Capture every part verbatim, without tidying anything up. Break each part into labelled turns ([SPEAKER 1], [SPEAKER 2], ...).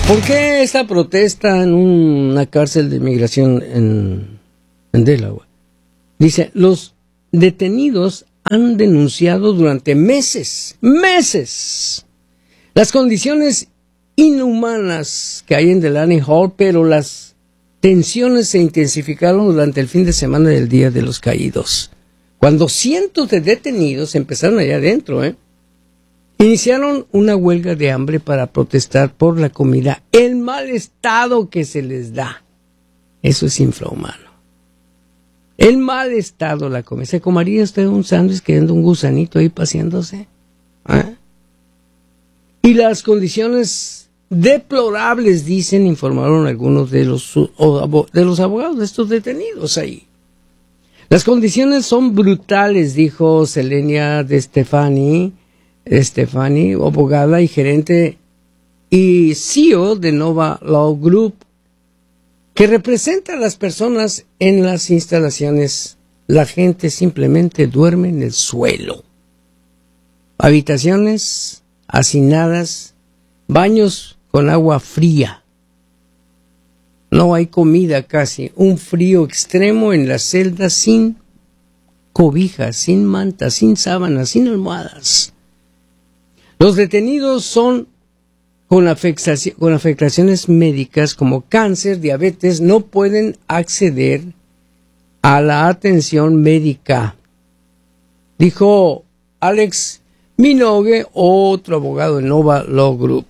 [SPEAKER 1] ¿Por qué esta protesta en una cárcel de inmigración en, en Delaware? Dice, los detenidos han denunciado durante meses, meses, las condiciones inhumanas que hay en Delaney Hall, pero las tensiones se intensificaron durante el fin de semana del Día de los Caídos, cuando cientos de detenidos empezaron allá adentro, ¿eh? Iniciaron una huelga de hambre para protestar por la comida, el mal estado que se les da. Eso es infrahumano. El mal estado de la comida. ¿Se comería usted un sándwich quedando un gusanito ahí paseándose? ¿Ah? Y las condiciones deplorables, dicen, informaron algunos de los, de los abogados de estos detenidos ahí. Las condiciones son brutales, dijo Selenia De Stefani, Stefani, abogada y gerente y C E O de Nova Law Group, que representa a las personas en las instalaciones. La gente simplemente duerme en el suelo. Habitaciones hacinadas, baños con agua fría. No hay comida casi, un frío extremo en las celdas sin cobijas, sin mantas, sin sábanas, sin almohadas. Los detenidos son con, afectaci- con afectaciones médicas como cáncer, diabetes, no pueden acceder a la atención médica, dijo Alex Minogue, otro abogado de Nova Law Group.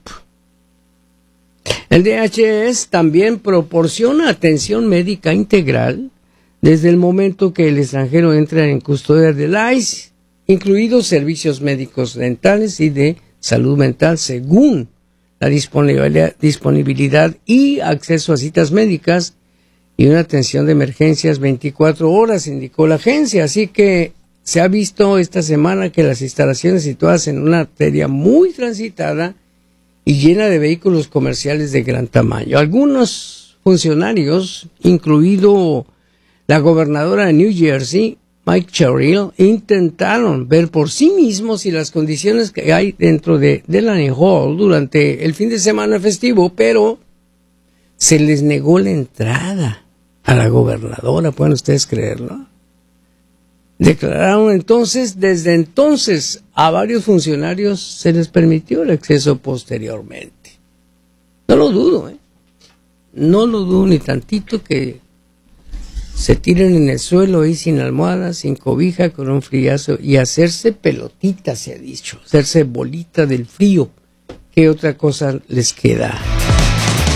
[SPEAKER 1] El D H S también proporciona atención médica integral desde el momento que el extranjero entra en custodia del I C E, incluidos servicios médicos dentales y de salud mental, según la disponibilidad, disponibilidad y acceso a citas médicas y una atención de emergencias veinticuatro horas, indicó la agencia. Así que se ha visto esta semana que las instalaciones situadas en una arteria muy transitada y llena de vehículos comerciales de gran tamaño. Algunos funcionarios, incluido la gobernadora de New Jersey, Mike Cherrill, intentaron ver por sí mismos si las condiciones que hay dentro de Delaney Hall durante el fin de semana festivo, pero se les negó la entrada a la gobernadora, ¿pueden ustedes creerlo? Declararon entonces, desde entonces, a varios funcionarios se les permitió el acceso posteriormente. No lo dudo, ¿eh? No lo dudo ni tantito que se tiren en el suelo ahí sin almohada, sin cobija, con un friazo, y hacerse pelotita, se ha dicho, hacerse bolita del frío. ¿Qué otra cosa les queda?